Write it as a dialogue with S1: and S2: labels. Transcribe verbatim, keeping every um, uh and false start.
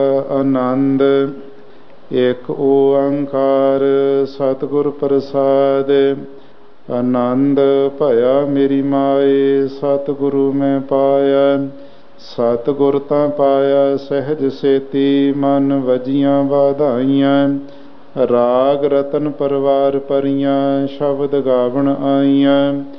S1: ਆਨੰਦ। ਇੱਕ ਓੰਕਾਰ ਸਤਿਗੁਰ ਪ੍ਰਸਾਦ। ਆਨੰਦ ਭਇਆ ਮੇਰੀ ਮਾਏ, ਸਤਿਗੁਰੂ ਮੈਂ ਪਾਇਆ। ਸਤਿਗੁਰ ਤਾਂ ਪਾਇਆ ਸਹਿਜ ਸੇਤੀ, ਮਨ ਵਜੀਆਂ ਵਾਧਾਈਆਂ। ਰਾਗ ਰਤਨ ਪਰਵਾਰ ਪਰੀਆਂ, ਸ਼ਬਦ ਗਾਵਣ ਆਈਆਂ।